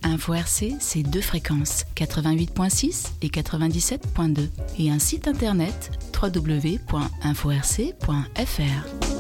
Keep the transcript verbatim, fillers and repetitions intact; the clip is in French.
Info R C, c'est deux fréquences, quatre-vingt-huit virgule six et quatre-vingt-dix-sept virgule deux, et un site internet w w w point info r c point f r.